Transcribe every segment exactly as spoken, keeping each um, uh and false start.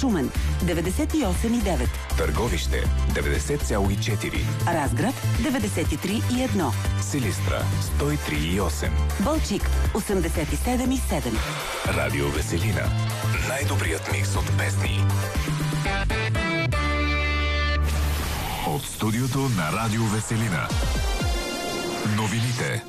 Шумен деветдесет и осем и девет, Търговище деветдесет цяло и четири, Разград деветдесет и три и едно, Силистра сто и три и осем, Балчик осемдесет и седем и седем. Радио Веселина. Най-добрият микс от песни. От студиото на Радио Веселина. Новините.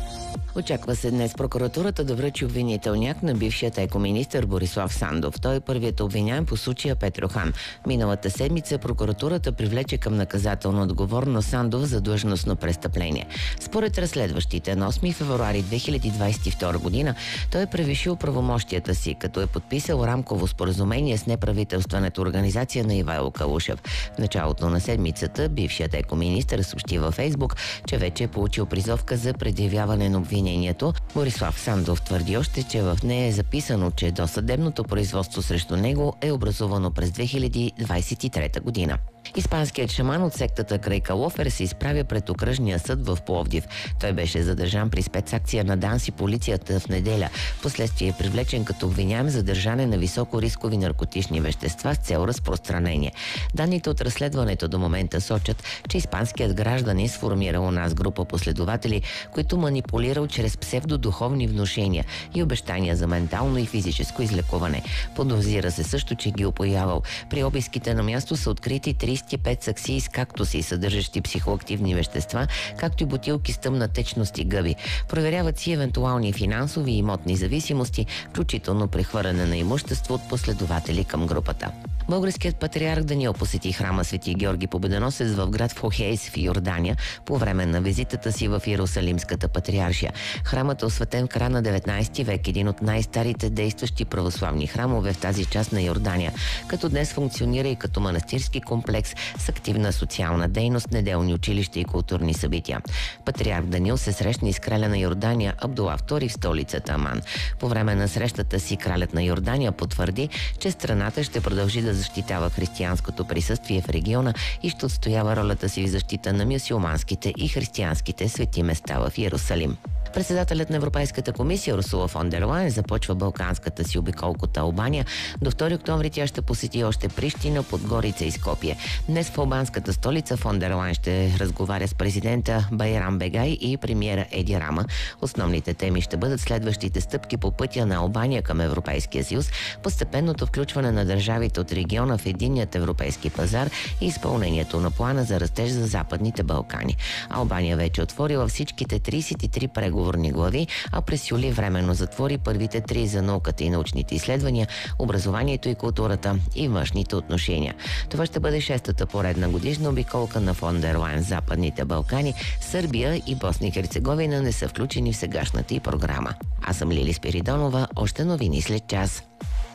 Очаква се днес прокуратурата да връчи обвинителняк на бившият екоминистър Борислав Сандов. Той е първият обвиняем по случая Петрохан. Миналата седмица прокуратурата привлече към наказателна отговорност Сандов за длъжностно престъпление. Според разследващите, на осми февруари две хиляди двадесет и втора година той е превишил правомощията си, като е подписал рамково споразумение с неправителствената организация на Ивайло Калушев. В началото на седмицата бившият екоминистър съобщи във Фейсбук, че вече е получил призовка за предявяване на обвинение. Борислав Сандов твърди още, че в нея е записано, че досъдебното производство срещу него е образувано през две хиляди двадесет и трета година. Испанският шаман от сектата Крайкалофер се изправя пред окръжния съд в Пловдив. Той беше задържан при спецакция на ДАНС и полицията в неделя. Впоследствие е привлечен като обвиняем за държане на високорискови наркотични вещества с цел разпространение. Данните от разследването до момента сочат, че испанският гражданин сформирал у нас група последователи, които манипулирал чрез псевдодуховни внушения и обещания за ментално и физическо излекуване. Подозира се също, че ги опоявал. При обиските на място са открити тридесет и пет саксии с кактуси, съдържащи психоактивни вещества, както и бутилки с тъмна течност и гъби. Проверяват си евентуални финансови и имотни зависимости, включително прехвърляне на имущество от последователи към групата. Българският патриарх Даниил посети храма Свети Георги Победоносец в град Фохейс в Йордания по време на визитата си в Иерусалимската патриаршия. Храмът е осветен в края на деветнадесети век, един от най-старите действащи православни храмове в тази част на Йордания, като днес функционира и като манастирски комплекс с активна социална дейност, неделни училища и културни събития. Патриарх Даниил се срещна и с краля на Йордания Абдула втори в столицата Аман. По време на срещата си кралят на Йордания потвърди, че страната ще продължи да защитава християнското присъствие в региона и ще отстоява ролята си в защита на мюсюлманските и християнските свети места в Иерусалим. Председателят на Европейската комисия Урсула фон дер Лайен започва балканската си обиколка от Албания. До втори октомври тя ще посети още Прищина, Подгорица и Скопие. Днес в албанската столица фон дер Лайен ще разговаря с президента Байрам Бегай и премиера Еди Рама. Основните теми ще бъдат следващите стъпки по пътя на Албания към Европейския съюз, постепенното включване на държавите от региона в единният европейски пазар и изпълнението на плана за растеж за Западните Балкани. Албания вече отворила всичките тридесет и три преговори глави, а през юли временно затвори първите три за науката и научните изследвания, образованието и културата и външните отношения. Това ще бъде шестата поредна годишна обиколка на фон дер Лайен в Западните Балкани. Сърбия и Босна и Херцеговина не са включени в сегашната й програма. Аз съм Лили Спиридонова. Още новини след час.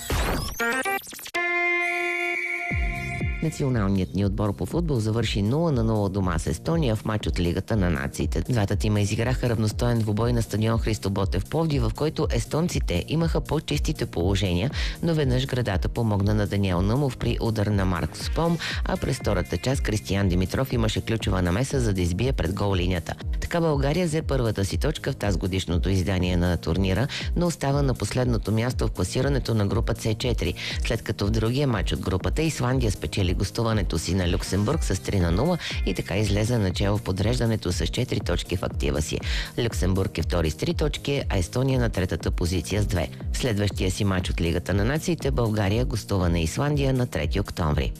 Националният ни отбор по футбол завърши нула на нула дома с Естония в матч от Лигата на нациите. Двата тима изиграха равностоен двубой на стадион Христо Ботев Пловдив, в който естонците имаха по-чистите положения, но веднъж градата помогна на Даниел Нъмов при удар на Маркос Пом, а през втората част Кристиян Димитров имаше ключова намеса, за да избие пред гол линията. Така България взе първата си точка в тази годишното издание на турнира, но остава на последното място в класирането на група С четири, след като в другия матч от групата Исландия спечели гостуването си на Люксембург с три на нула и така излезе начало в подреждането с четири точки в актива си. Люксембург е втори с три точки, а Естония на третата позиция с две. В следващия си матч от Лигата на нациите България гостува на Исландия на трети октомври.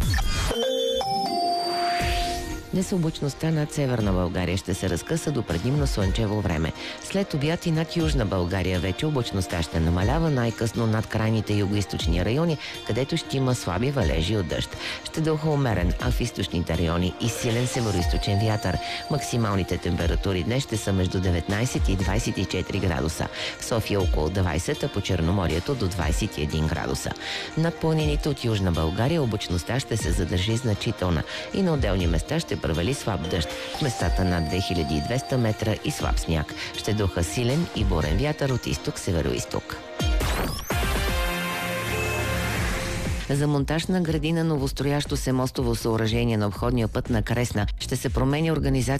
Днес облачността над Северна България ще се разкъса до предимно слънчево време. След обяд и над Южна България вече облачността ще намалява, най-късно над крайните югоизточни райони, където ще има слаби валежи от дъжд. Ще духа умерен, а в източните райони и силен североизточен вятър. Максималните температури днес ще са между деветнадесет и двадесет и четири градуса. В София около двадесет, а по Черноморието до двадесет и един градуса. Над планините от Южна България облачността ще се задържи значителна и на отделни места ще провали слаб дъжд. В местата над две хиляди и двеста метра и слаб сняг. Ще духа силен и бурен вятър от изток-североизток. За монтаж на градина новостроящо се мостово съоръжение на обходния път на Кресна ще се променя организация